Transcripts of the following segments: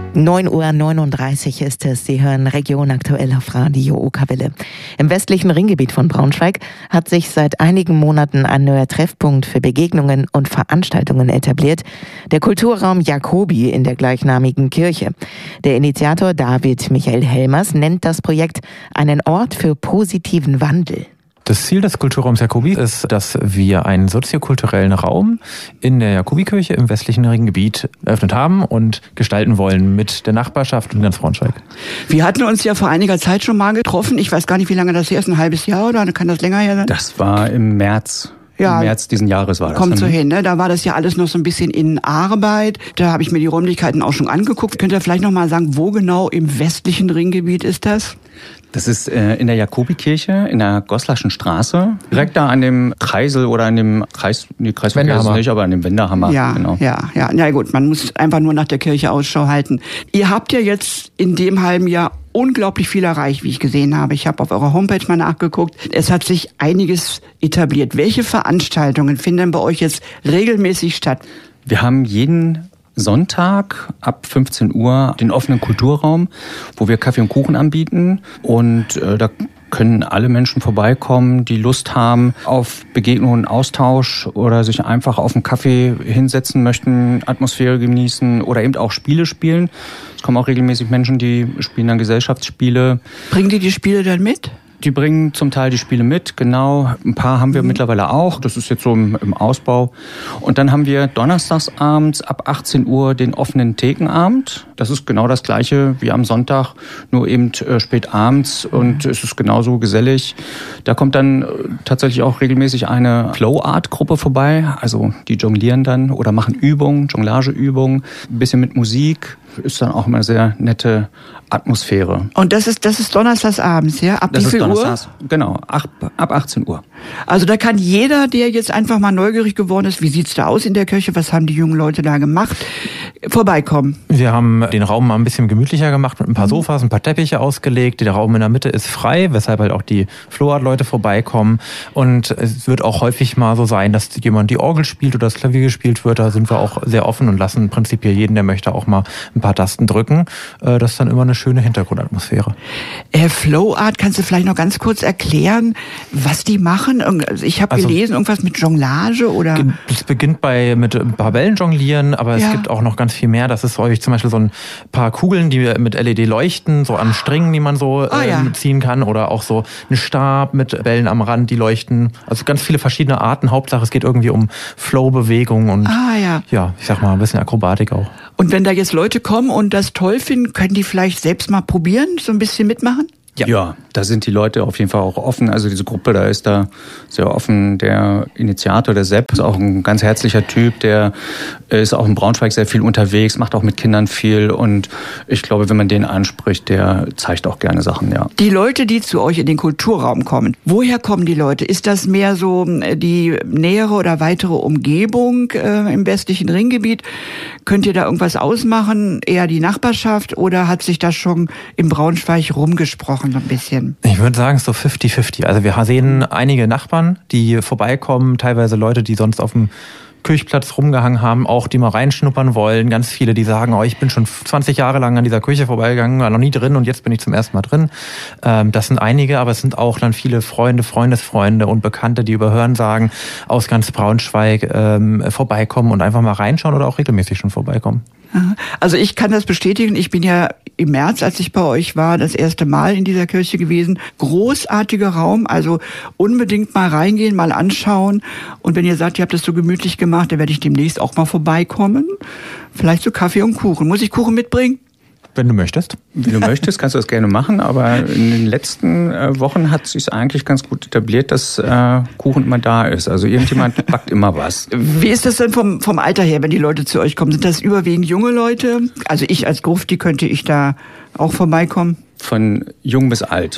9:39 Uhr ist es. Sie hören Region aktuell auf Radio Okerwelle. Im westlichen Ringgebiet von Braunschweig hat sich seit einigen Monaten ein neuer Treffpunkt für Begegnungen und Veranstaltungen etabliert. Der Kulturraum Jacobi in der gleichnamigen Kirche. Der Initiator David Michael Helmers nennt das Projekt einen Ort für positiven Wandel. Das Ziel des Kulturraums Jacobi ist, dass wir einen soziokulturellen Raum in der Jakobikirche im westlichen Ringgebiet eröffnet haben und gestalten wollen mit der Nachbarschaft und ganz Braunschweig. Wir hatten uns ja vor einiger Zeit schon mal getroffen. Ich weiß gar nicht, wie lange das her ist, ein halbes Jahr oder kann das länger her sein? Das war im März. Ja, im März diesen Jahres war das. Kommt so hin, ne? Da war das ja alles noch so ein bisschen in Arbeit. Da habe ich mir die Räumlichkeiten auch schon angeguckt. Könnt ihr vielleicht noch mal sagen, wo genau im westlichen Ringgebiet ist das? Das ist in der Jakobikirche in der Goslarschen Straße, direkt da an dem Kreisel oder an dem Kreisverkehr ist es nicht, aber an dem Wendehammer. Ja, genau. Ja. Na gut, man muss einfach nur nach der Kirche Ausschau halten. Ihr habt ja jetzt in dem halben Jahr unglaublich viel erreicht, wie ich gesehen habe. Ich habe auf eurer Homepage mal nachgeguckt. Es hat sich einiges etabliert. Welche Veranstaltungen finden bei euch jetzt regelmäßig statt? Wir haben jeden Sonntag ab 15 Uhr den offenen Kulturraum, wo wir Kaffee und Kuchen anbieten. Und da können alle Menschen vorbeikommen, die Lust haben auf Begegnung und Austausch oder sich einfach auf einen Kaffee hinsetzen möchten, Atmosphäre genießen oder eben auch Spiele spielen. Es kommen auch regelmäßig Menschen, die spielen dann Gesellschaftsspiele. Bringen die Spiele dann mit? Die bringen zum Teil die Spiele mit, genau. Ein paar haben wir mittlerweile auch. Das ist jetzt so im Ausbau. Und dann haben wir donnerstags abends ab 18 Uhr den offenen Thekenabend. Das ist genau das Gleiche wie am Sonntag, nur eben spät abends. Und es ist genauso gesellig. Da kommt dann tatsächlich auch regelmäßig eine Flow-Art-Gruppe vorbei. Also die jonglieren dann oder machen Übungen, Jonglageübungen. Ein bisschen mit Musik. Ist dann auch immer eine sehr nette Atmosphäre. Und das ist donnerstags abends, ja? Ab wie viel Uhr? Genau, ab 18 Uhr. Also da kann jeder, der jetzt einfach mal neugierig geworden ist, wie sieht's da aus in der Kirche, was haben die jungen Leute da gemacht, vorbeikommen. Wir haben den Raum mal ein bisschen gemütlicher gemacht, mit ein paar Sofas, ein paar Teppiche ausgelegt. Der Raum in der Mitte ist frei, weshalb halt auch die Flowart-Leute vorbeikommen. Und es wird auch häufig mal so sein, dass jemand die Orgel spielt oder das Klavier gespielt wird. Da sind wir auch sehr offen und lassen prinzipiell jeden, der möchte, auch mal ein paar Tasten drücken. Das ist dann immer eine schöne Hintergrundatmosphäre. Flowart, kannst du vielleicht noch ganz kurz erklären, was die machen? Ich habe gelesen, irgendwas mit Jonglage oder? Es beginnt mit ein paar Bällen jonglieren, aber es gibt auch noch ganz viel mehr. Das ist häufig zum Beispiel so ein paar Kugeln, die mit LED leuchten, so an Stringen, die man so ziehen kann, oder auch so ein Stab mit Bällen am Rand, die leuchten. Also ganz viele verschiedene Arten. Hauptsache, es geht irgendwie um Flow-Bewegung und ich sag mal ein bisschen Akrobatik auch. Und wenn da jetzt Leute kommen und das toll finden, können die vielleicht selbst mal probieren, so ein bisschen mitmachen? Ja, da sind die Leute auf jeden Fall auch offen. Also diese Gruppe, da ist da sehr offen. Der Initiator, der Sepp, ist auch ein ganz herzlicher Typ. Der ist auch in Braunschweig sehr viel unterwegs, macht auch mit Kindern viel. Und ich glaube, wenn man den anspricht, der zeigt auch gerne Sachen, ja. Die Leute, die zu euch in den Kulturraum kommen, woher kommen die Leute? Ist das mehr so die nähere oder weitere Umgebung im westlichen Ringgebiet? Könnt ihr da irgendwas ausmachen? Eher die Nachbarschaft oder hat sich das schon im Braunschweig rumgesprochen? Ein bisschen. Ich würde sagen, so 50-50. Also wir sehen einige Nachbarn, die vorbeikommen, teilweise Leute, die sonst auf dem Kirchplatz rumgehangen haben, auch die mal reinschnuppern wollen. Ganz viele, die sagen, ich bin schon 20 Jahre lang an dieser Kirche vorbeigegangen, war noch nie drin und jetzt bin ich zum ersten Mal drin. Das sind einige, aber es sind auch dann viele Freunde, Freundesfreunde und Bekannte, die über Hörensagen aus ganz Braunschweig vorbeikommen und einfach mal reinschauen oder auch regelmäßig schon vorbeikommen. Also ich kann das bestätigen. Ich bin ja im März, als ich bei euch war, das erste Mal in dieser Kirche gewesen. Großartiger Raum, also unbedingt mal reingehen, mal anschauen. Und wenn ihr sagt, ihr habt das so gemütlich gemacht, dann werde ich demnächst auch mal vorbeikommen. Vielleicht so Kaffee und Kuchen. Muss ich Kuchen mitbringen? Wenn du möchtest. Wenn du möchtest, kannst du das gerne machen. Aber in den letzten Wochen hat es sich eigentlich ganz gut etabliert, dass Kuchen immer da ist. Also irgendjemand backt immer was. Wie ist das denn vom Alter her, wenn die Leute zu euch kommen? Sind das überwiegend junge Leute? Also ich als Grufti, könnte ich da auch vorbeikommen? Von jung bis alt.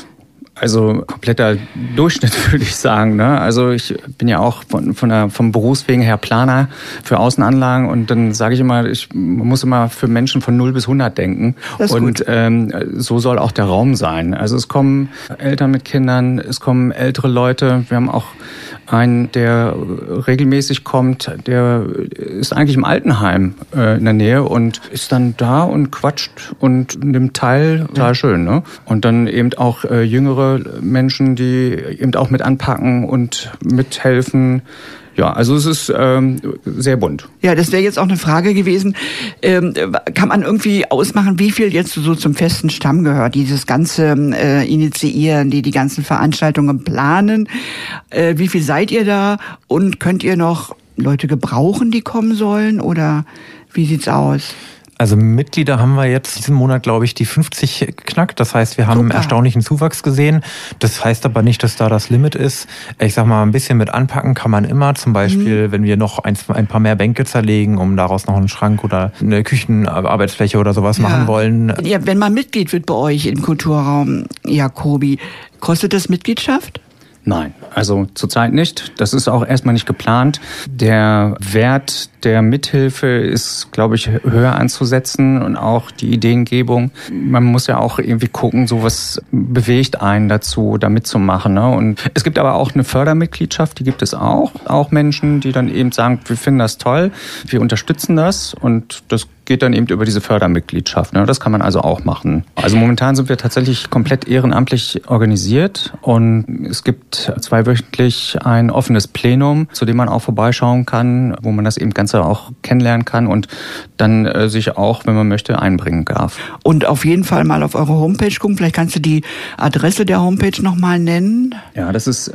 Also kompletter Durchschnitt, würde ich sagen. Ne? Also ich bin ja auch vom Berufswegen her Planer für Außenanlagen und dann sage ich immer, man muss immer für Menschen von 0 bis 100 denken. Das ist und so soll auch der Raum sein. Also es kommen Eltern mit Kindern, es kommen ältere Leute. Wir haben auch einen, der regelmäßig kommt, der ist eigentlich im Altenheim in der Nähe und ist dann da und quatscht und nimmt teil. Total schön, ne? Und dann eben auch jüngere Menschen, die eben auch mit anpacken und mithelfen. Ja, also es ist sehr bunt. Ja, das wäre jetzt auch eine Frage gewesen. Kann man irgendwie ausmachen, wie viel jetzt so zum festen Stamm gehört? Dieses ganze Initiieren, die ganzen Veranstaltungen planen. Wie viel seid ihr da? Und könnt ihr noch Leute gebrauchen, die kommen sollen? Oder wie sieht's aus? Also Mitglieder haben wir jetzt diesen Monat, glaube ich, die 50 geknackt. Das heißt, wir haben einen erstaunlichen Zuwachs gesehen. Das heißt aber nicht, dass da das Limit ist. Ich sag mal, ein bisschen mit anpacken kann man immer. Zum Beispiel, wenn wir noch ein paar mehr Bänke zerlegen, um daraus noch einen Schrank oder eine Küchenarbeitsfläche oder sowas machen wollen. Ja, wenn man Mitglied wird bei euch im Kulturraum Jacobi, kostet das Mitgliedschaft? Nein, also zurzeit nicht. Das ist auch erstmal nicht geplant. Der Wert der Mithilfe ist, glaube ich, höher anzusetzen und auch die Ideengebung. Man muss ja auch irgendwie gucken, so was bewegt einen dazu, da mitzumachen. Ne? Und es gibt aber auch eine Fördermitgliedschaft, die gibt es auch. Auch Menschen, die dann eben sagen, wir finden das toll, wir unterstützen das und das geht dann eben über diese Fördermitgliedschaft. Ne? Das kann man also auch machen. Also momentan sind wir tatsächlich komplett ehrenamtlich organisiert und es gibt zweiwöchentlich ein offenes Plenum, zu dem man auch vorbeischauen kann, wo man das eben Ganze auch kennenlernen kann und dann sich auch, wenn man möchte, einbringen darf. Und auf jeden Fall mal auf eure Homepage gucken. Vielleicht kannst du die Adresse der Homepage nochmal nennen. Ja, das ist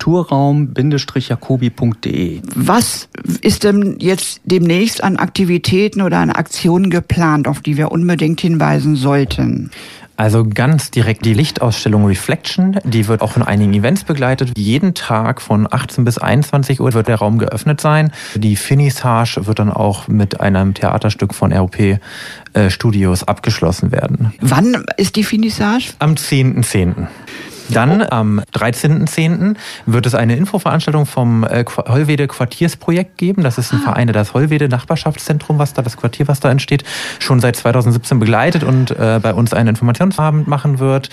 kulturraum-jacobi.de. Was ist denn jetzt demnächst an Aktivitäten oder an Aktionen geplant, auf die wir unbedingt hinweisen sollten? Also ganz direkt die Lichtausstellung Reflection, die wird auch von einigen Events begleitet. Jeden Tag von 18 bis 21 Uhr wird der Raum geöffnet sein. Die Finissage wird dann auch mit einem Theaterstück von ROP Studios abgeschlossen werden. Wann ist die Finissage? Am 10.10. Dann am 13.10. wird es eine Infoveranstaltung vom Hollwede Quartiersprojekt geben. Das ist ein Verein, der das Hollwede Nachbarschaftszentrum, das Quartier, was da entsteht, schon seit 2017 begleitet und bei uns einen Informationsabend machen wird,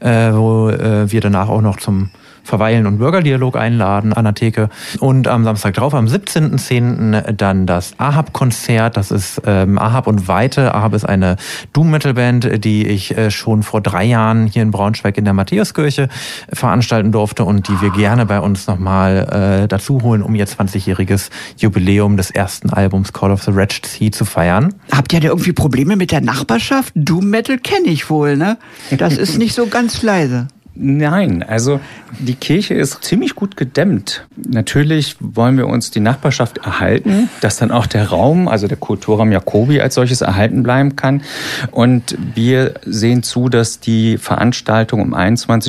wo wir danach auch noch zum Verweilen und Bürgerdialog einladen an der Theke. Und am Samstag drauf, am 17.10. dann das Ahab-Konzert. Das ist Ahab und Weite. Ahab ist eine Doom-Metal-Band, die ich schon vor 3 Jahren hier in Braunschweig in der Matthäuskirche veranstalten durfte und die wir gerne bei uns nochmal dazu holen, um ihr 20-jähriges Jubiläum des ersten Albums Call of the Wretched Sea zu feiern. Habt ihr da irgendwie Probleme mit der Nachbarschaft? Doom-Metal kenne ich wohl, ne? Das ist nicht so ganz leise. Nein, also die Kirche ist ziemlich gut gedämmt. Natürlich wollen wir uns die Nachbarschaft erhalten, dass dann auch der Raum, also der Kulturraum Jacobi als solches erhalten bleiben kann. Und wir sehen zu, dass die Veranstaltungen um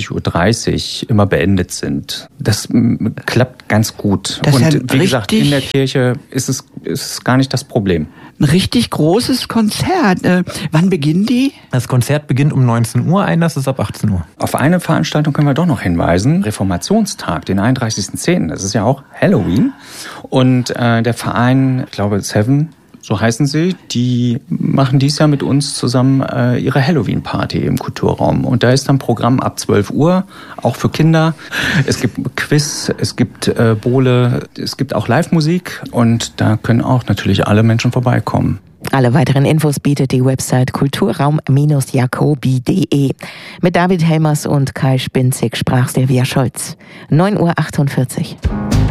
21.30 Uhr immer beendet sind. Das klappt ganz gut. Das und wie gesagt, in der Kirche ist es gar nicht das Problem. Ein richtig großes Konzert. Wann beginnen die? Das Konzert beginnt um 19 Uhr, Einlass ist ab 18 Uhr. Auf eine Veranstaltung können wir doch noch hinweisen. Reformationstag, den 31.10. Das ist ja auch Halloween. Und der Verein, ich glaube Seven, so heißen sie, die machen dies Jahr mit uns zusammen ihre Halloween-Party im Kulturraum. Und da ist dann Programm ab 12 Uhr, auch für Kinder. Es gibt Quiz, es gibt Bowle, es gibt auch Live-Musik. Und da können auch natürlich alle Menschen vorbeikommen. Alle weiteren Infos bietet die Website kulturraum-jacobi.de. Mit David Helmers und Kai Spinzig sprach Silvia Scholz. 9.48 Uhr.